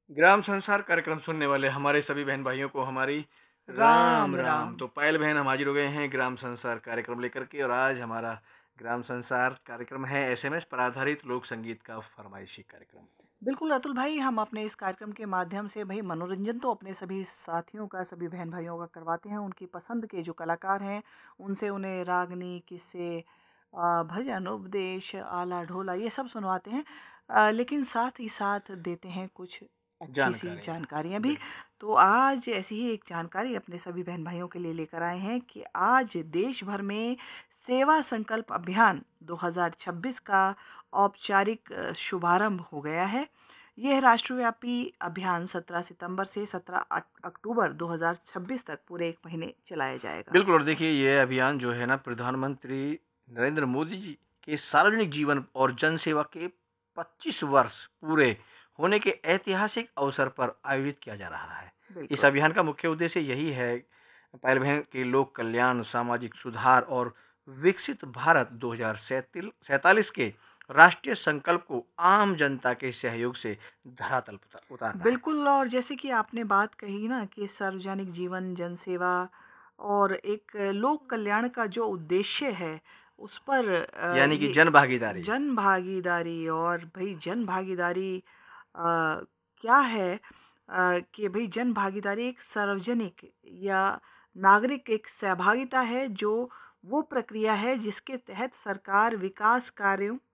ग्राम संसार कार्यक्रम सुनने वाले हमारे सभी बहन भाइयों को हमारी राम राम, राम। राम। तो पायल बहन हम हाजिर हो गए हैं ग्राम संसार कार्यक्रम लेकर के, और आज हमारा ग्राम संसार कार्यक्रम है एसएमएस पर आधारित लोक संगीत का फरमाइशी कार्यक्रम। बिल्कुल अतुल भाई, हम अपने इस कार्यक्रम के माध्यम से भई मनोरंजन तो अपने सभी साथियों का, सभी बहन-भाइयों का करवाते हैं। उनकी पसंद के जो कलाकार हैं, उनसे उन्हें रागनी, किस्से भजन, उपदेश, आला, ढोला ये सब सुनवाते हैं। लेकिन साथ ही साथ देते हैं कुछ अच्छी-सी जानकारियाँ। जानकारियाँ भी। बिल्कुल। तो आज ऐसी ही एक जानकारी अपने सभी बहन-भाइयों के लिए लेकर आए हैं कि आज देश भर में सेवा संकल्प अभियान 2026 का औपचारिक शुभारंभ हो गया है। यह राष्ट्रव्यापी अभियान 17 सितंबर से 17 अक्टूबर 2026 तक पूरे 1 महीने चलाया जाएगा। बिल्कुल, और देखिए ये अभियान जो है ना, प्रधानमंत्री नरेंद्र मोदी जी के सार्वजनिक जीवन और जन सेवा के 25 वर्ष पूरे होने के ऐतिहासिक अवसर पर आयोजित किया जा रहा है। इस बिल्कुल। अभियान का मुख्य उद्देश्य यही है, पायल बहन, के लोक कल्याण, सामाजिक सुधार और विकसित भारत 2047 के राष्ट्रीय संकल्प को आम जनता के सहयोग से धरातल पर उतारना है। बिल्कुल, और जैसे कि आपने बात कही ना कि सार्वजनिक जीवन, जनसेवा और एक लोक कल्याण का जो उद्देश्य है, उस पर यानी कि ये जन भागीदारी। जन भागीदारी और भई जन भागीदारी क्या है कि भई जन भागीदारी एक सार्वजनिक या नागरिक एक सहभागिता है, जो वो प्रक्रिया है जिसके तहत सरकार विकास कार्यों